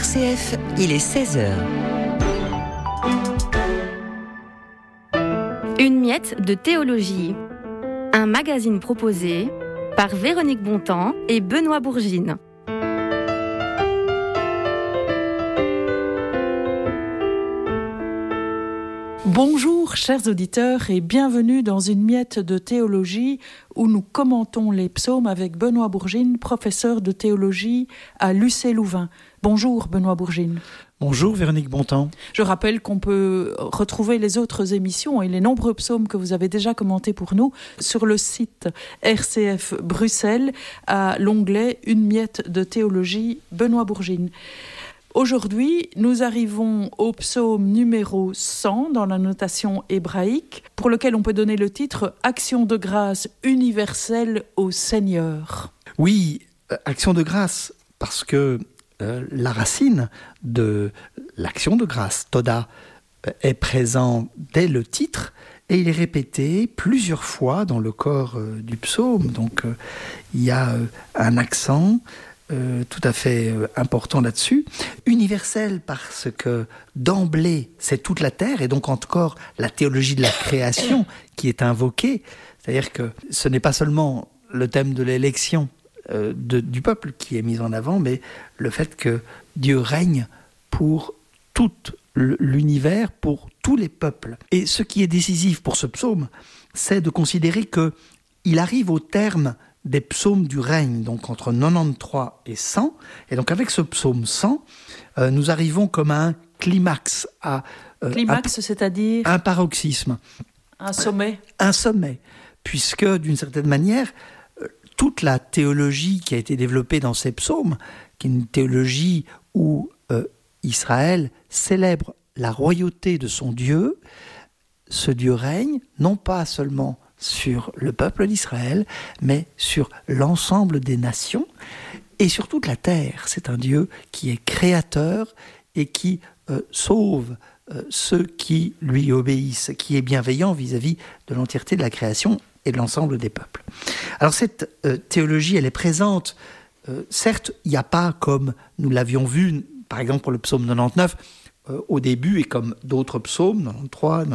RCF, il est 16h. Une miette de théologie. Un magazine proposé par Véronique Bontemps et Benoît Bourgine. Bonjour chers auditeurs et bienvenue dans une miette de théologie où nous commentons les psaumes avec Benoît Bourgine, professeur de théologie à l'UC Louvain. Bonjour Benoît Bourgine. Bonjour Véronique Bontemps. Je rappelle qu'on peut retrouver les autres émissions et les nombreux psaumes que vous avez déjà commentés pour nous sur le site RCF Bruxelles à l'onglet Une miette de théologie Benoît Bourgine. Aujourd'hui, nous arrivons au psaume numéro 100 dans la notation hébraïque, pour lequel on peut donner le titre « Action de grâce universelle au Seigneur ». Oui, action de grâce, parce que la racine de l'action de grâce, Toda, est présent dès le titre et il est répété plusieurs fois dans le corps du psaume. Donc il y a un accent tout à fait important là-dessus. Universel parce que d'emblée, c'est toute la terre et donc encore la théologie de la création qui est invoquée. C'est-à-dire que ce n'est pas seulement le thème de l'élection du peuple qui est mis en avant, mais le fait que Dieu règne pour tout l'univers, pour tous les peuples. Et ce qui est décisif pour ce psaume, c'est de considérer qu'il arrive au terme des psaumes du règne, donc entre 93 et 100. Et donc avec ce psaume 100, nous arrivons comme à un climax. C'est-à-dire un paroxysme. Un sommet. Un sommet, puisque d'une certaine manière, toute la théologie qui a été développée dans ces psaumes, qui est une théologie où Israël célèbre la royauté de son Dieu, ce Dieu règne non pas seulement sur le peuple d'Israël, mais sur l'ensemble des nations et sur toute la terre. C'est un Dieu qui est créateur et qui sauve ceux qui lui obéissent, qui est bienveillant vis-à-vis de l'entièreté de la création et de l'ensemble des peuples. Alors cette théologie, elle est présente. Certes, il n'y a pas, comme nous l'avions vu, par exemple pour le psaume 99, au début, et comme d'autres psaumes, 93,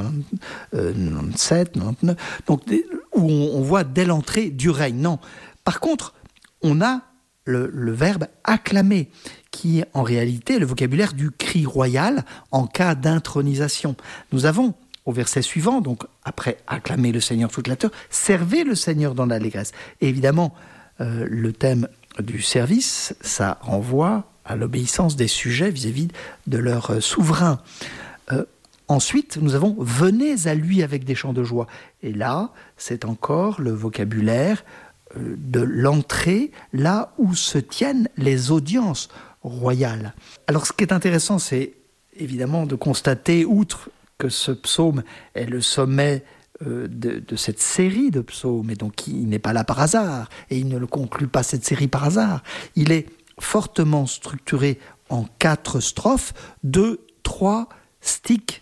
97, 99, donc, où on voit dès l'entrée du règne. Non. Par contre, on a le verbe acclamer, qui est en réalité le vocabulaire du cri royal en cas d'intronisation. Nous avons, au verset suivant, donc après acclamer le Seigneur toute la terre, servez le Seigneur dans l'allégresse. Et évidemment, le thème du service, ça renvoie à l'obéissance des sujets vis-à-vis de leur souverain. Ensuite, nous avons « venez à lui avec des chants de joie ». Et là, c'est encore le vocabulaire de l'entrée, là où se tiennent les audiences royales. Alors, ce qui est intéressant, c'est évidemment de constater, outre que ce psaume est le sommet de cette série de psaumes, et donc il n'est pas là par hasard, et il ne le conclut pas cette série par hasard. Il est fortement structuré en 4 strophes, 2, 3 stichs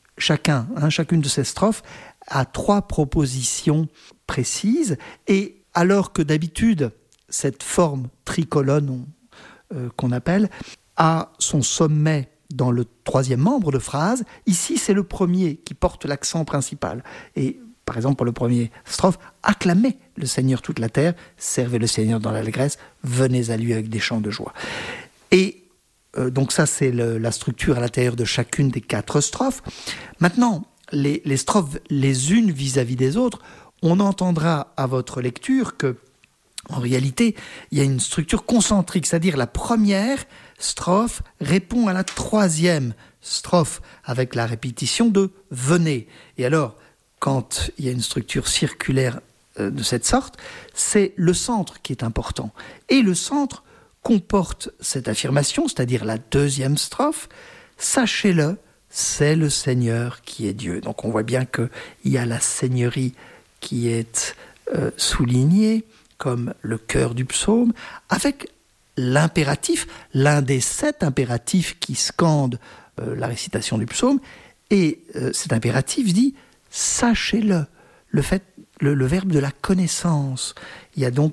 chacune de ces strophes a 3 propositions précises, et alors que d'habitude, cette forme tricolonne qu'on appelle, a son sommet dans le 3e membre de phrase, ici c'est le premier qui porte l'accent principal. Et par exemple, pour le premier strophe, acclamez le Seigneur toute la terre, servez le Seigneur dans l'allégresse, venez à lui avec des chants de joie. Et donc ça, c'est la structure à l'intérieur de chacune des 4 strophes. Maintenant, les strophes les unes vis-à-vis des autres, on entendra à votre lecture que, en réalité, il y a une structure concentrique, c'est-à-dire la première strophe répond à la 3e strophe avec la répétition de « venez ». Et alors, quand il y a une structure circulaire de cette sorte, c'est le centre qui est important. Et le centre comporte cette affirmation, c'est-à-dire la 2e strophe, « Sachez-le, c'est le Seigneur qui est Dieu ». Donc on voit bien qu'il y a la seigneurie qui est soulignée comme le cœur du psaume, avec l'impératif, l'un des 7 impératifs qui scandent la récitation du psaume, et cet impératif dit « sachez-le », le verbe de la connaissance. Il y a donc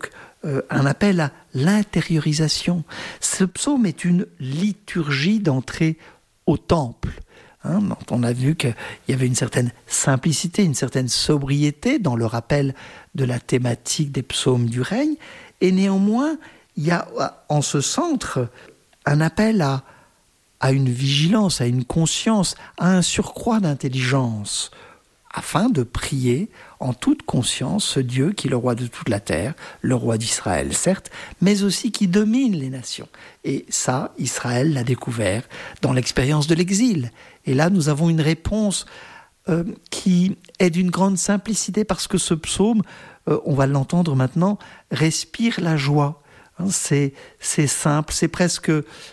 un appel à l'intériorisation. Ce psaume est une liturgie d'entrée au temple. On a vu qu'il y avait une certaine simplicité, une certaine sobriété dans le rappel de la thématique des psaumes du règne, et néanmoins, il y a en ce centre un appel à une vigilance, à une conscience, à un surcroît d'intelligence, afin de prier en toute conscience ce Dieu qui est le roi de toute la terre, le roi d'Israël, certes, mais aussi qui domine les nations. Et ça, Israël l'a découvert dans l'expérience de l'exil. Et là, nous avons une réponse qui est d'une grande simplicité, parce que ce psaume, on va l'entendre maintenant, respire la joie. C'est simple, c'est presque...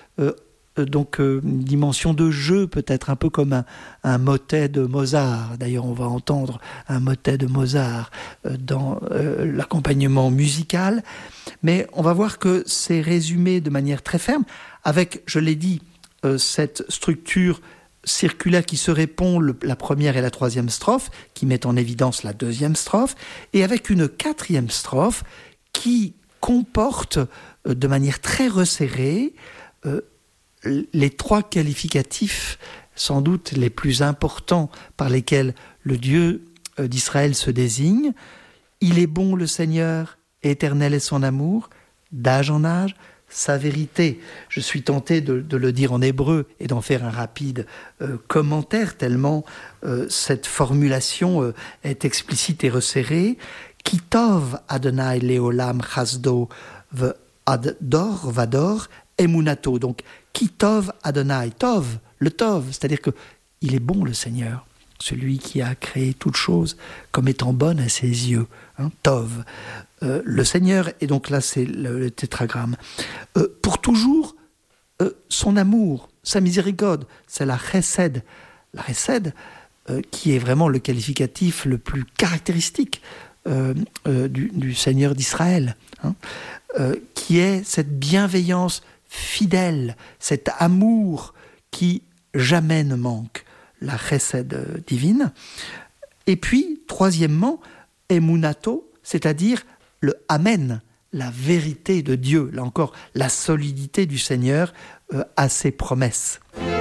une dimension de jeu, peut-être un peu comme un motet de Mozart. D'ailleurs, on va entendre un motet de Mozart dans l'accompagnement musical. Mais on va voir que c'est résumé de manière très ferme, avec, je l'ai dit, cette structure circulaire qui se répond, la première et la troisième strophe, qui met en évidence la deuxième strophe, et avec une quatrième strophe qui comporte de manière très resserrée les trois qualificatifs, sans doute les plus importants par lesquels le Dieu d'Israël se désigne. Il est bon le Seigneur, éternel est son amour, d'âge en âge, sa vérité. Je suis tenté de le dire en hébreu et d'en faire un rapide commentaire, tellement cette formulation est explicite et resserrée. Ki tov Adonai leolam chasdo v'ador vador emunato. Donc, Ki tov Adonai, tov, le tov, c'est-à-dire que il est bon le Seigneur, celui qui a créé toute chose comme étant bonne à ses yeux, tov. Le Seigneur, et donc là c'est le tétragramme, pour toujours son amour, sa miséricorde, c'est la chesed. La chesed, qui est vraiment le qualificatif le plus caractéristique du Seigneur d'Israël, qui est cette bienveillance fidèle, cet amour qui jamais ne manque, la chesed divine. Et puis, troisièmement, emunato, c'est-à-dire le amen, la vérité de Dieu, là encore, la solidité du Seigneur à ses promesses.